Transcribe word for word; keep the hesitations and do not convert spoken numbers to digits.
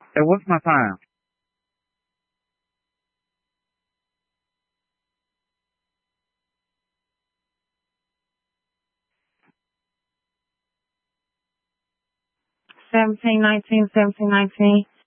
And what's my time? Seventeen nineteen, seventeen nineteen.